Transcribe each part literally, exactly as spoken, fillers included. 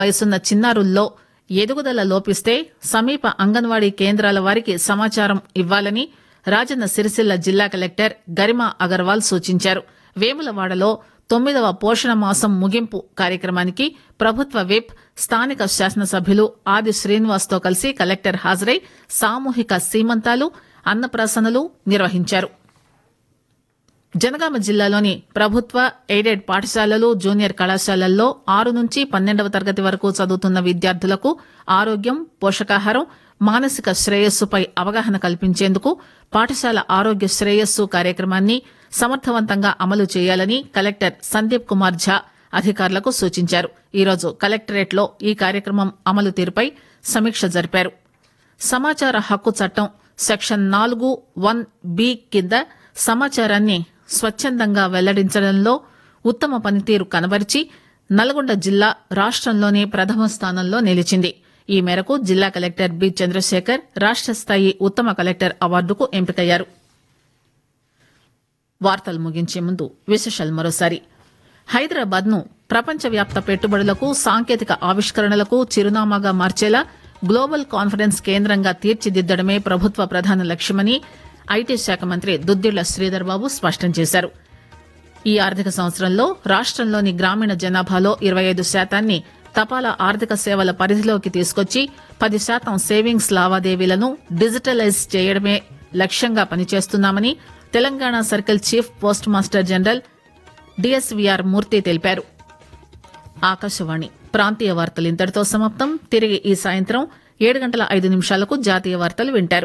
వయసున్న చిన్నారుల్లో ఎదుగుదల లోపిస్తే సమీప అంగన్వాడీ కేంద్రాల వారికి సమాచారం ఇవ్వాలని రాజన్న సిరిసిల్ల జిల్లా కలెక్టర్ గరిమా అగర్వాల్ సూచించారు. వేములవాడలో తొమ్మిదవ పోషణ మాసం ముగింపు కార్యక్రమానికి ప్రభుత్వ విప్ స్థానిక శాసనసభ్యులు ఆది శ్రీనివాస్ తో కలిసి కలెక్టర్ హాజరై సామూహిక సీమంతాలు అన్నప్రాసనలు నిర్వహించారు. జనగామ జిల్లాలోని ప్రభుత్వ ఎయిడెడ్ పాఠశాలలు జూనియర్ కళాశాలల్లో ఆరు నుంచి పన్నెండవ తరగతి వరకు చదువుతున్న విద్యార్థులకు ఆరోగ్యం, పోషకాహారం, మానసిక శ్రేయస్సుపై అవగాహన కల్పించేందుకు పాఠశాల ఆరోగ్య శ్రేయస్సు కార్యక్రమాన్ని సమర్థవంతంగా అమలు చేయాలని కలెక్టర్ సందీప్ కుమార్ ఝా అధికారులకు సూచించారు. ఈరోజు కలెక్టరేట్లో ఈ కార్యక్రమం అమలు తీరుపై సమీక్ష జరిపారు. సమాచార హక్కు చట్టం సెక్షన్ నాలుగు వన్ బి కింద సమాచారాన్ని స్వచ్చందంగా వెల్లడించడంలో ఉత్తమ పనితీరు కనబరిచి నల్గొండ జిల్లా రాష్టంలోనే ప్రథమ స్థానంలో నిలిచింది. ఈ మేరకు జిల్లా కలెక్టర్ బి చంద్రశేఖర్ రాష్ట స్థాయి ఉత్తమ కలెక్టర్ అవార్డుకు ఎంపికయ్యారు. వార్తలు ముగించే ముందు విశేషాలు మరోసారి. హైదరాబాద్ ను ప్రపంచవ్యాప్త పెట్టుబడులకు, సాంకేతిక ఆవిష్కరణలకు చిరునామాగా మార్చేలా గ్లోబల్ కాన్ఫరెన్స్ కేంద్రంగా తీర్చిదిద్దడమే ప్రభుత్వ ప్రధాన లక్ష్యమని ఐటీ శాఖ మంత్రి దుద్దిళ్ల శ్రీధర్ బాబు స్పష్టం చేశారు. ఈ ఆర్థిక సంవత్సరంలో రాష్టంలోని గ్రామీణ జనాభాలో ఇరవై ఐదు శాతాన్ని తపాలా ఆర్థిక సేవల పరిధిలోకి తీసుకొచ్చి పది శాతం సేవింగ్స్ లావాదేవీలను డిజిటలైజ్ చేయడమే లక్ష్యంగా పనిచేస్తున్నామని Telangana circle chief post master general DSVR మూర్తి తెలిపారు. ఆకాశవాణి ప్రాంతీయ వార్తలు ఇంతటితో సమాప్తం. తిరిగి ఈ సాయంత్రం ఏడు గంటల ఐదు నిమిషాలకు జాతీయ వార్తలు వింటారు.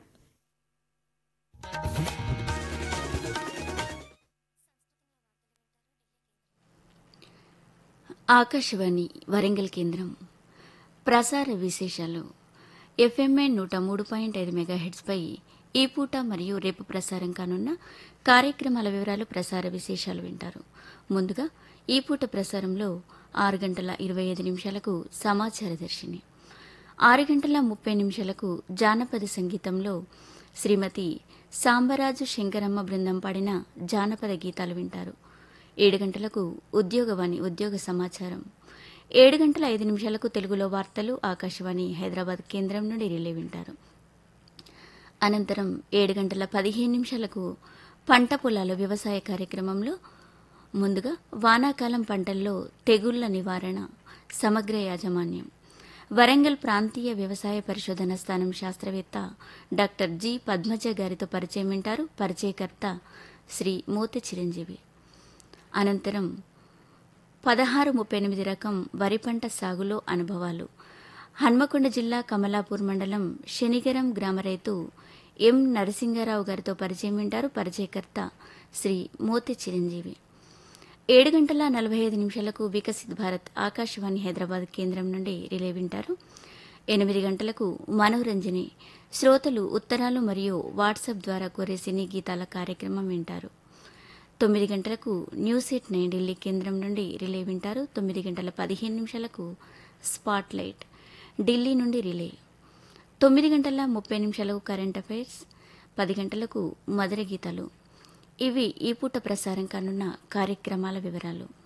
ఆకాశవాణి వరంగల్ కేంద్రం ప్రసార విశేషాలు. ఎఫ్ఎంఏ నూట మూడు పాయింట్ ఐదు మెగాహెడ్స్పై ఈ పూట మరియు రేపు ప్రసారం కానున్న కార్యక్రమాల వివరాలు, ప్రసార విశేషాలు వింటారు. ముందుగా ఈ పూట ప్రసారంలో ఆరు గంటల ఇరవై ఐదు నిమిషాలకు సమాచార దర్శిని, ఆరు గంటల ముప్పై నిమిషాలకు జానపద సంగీతంలో శ్రీమతి సాంబరాజు శంకరమ్మ బృందం పాడిన జానపద గీతాలు వింటారు. ఏడు గంటలకు ఉద్యోగవాణి ఉద్యోగ సమాచారం, ఏడు గంటల ఐదు నిమిషాలకు తెలుగులో వార్తలు ఆకాశవాణి హైదరాబాద్ కేంద్రం నుండి రిలే వింటారు. అనంతరం ఏడు గంటల పదిహేను నిమిషాలకు పంట పొలాలు వ్యవసాయ కార్యక్రమంలో ముందుగా వానాకాలం పంటల్లో తెగుళ్ల నివారణ, సమగ్ర యాజమాన్యం, వరంగల్ ప్రాంతీయ వ్యవసాయ పరిశోధన స్థానం శాస్త్రవేత్త డాక్టర్ జి పద్మజ గారితో పరిచయం వింటారు. పరిచయకర్త శ్రీ మోతి చిరంజీవి. అనంతరం పదహారు ముప్పై ఎనిమిది రకం వరి పంట సాగులో అనుభవాలు, హన్మకొండ జిల్లా కమలాపూర్ మండలం శనిగరం గ్రామ రైతు ఎం నరసింగారావు గారితో పరిచయం వింటారు. పరిచయకర్త శ్రీ మోతి చిరంజీవి. ఏడు గంటల నలభై ఐదు నిమిషాలకు వికసిత్ భారత్ ఆకాశవాణి హైదరాబాద్ కేంద్రం నుండి రిలే వింటారు. ఎనిమిది గంటలకు మనోరంజని శ్రోతలు ఉత్తరాలు మరియు వాట్సాప్ ద్వారా కోరే సినీ గీతాల కార్యక్రమం వింటారు. తొమ్మిది గంటలకు న్యూస్ ఎట్ నైన్ ఢిల్లీ కేంద్రం నుండి రిలే వింటారు. తొమ్మిది గంటల పదిహేను నిమిషాలకు స్పాట్ లైట్ ఢిల్లీ నుండి రిలే. తొమ్మిది గంటల ముప్పై నిమిషాలకు కరెంట్ అఫైర్స్, పది గంటలకు మధుర గీతాలు. ఇవి ఈ పూట ప్రసారం కానున్న కార్యక్రమాల వివరాలు.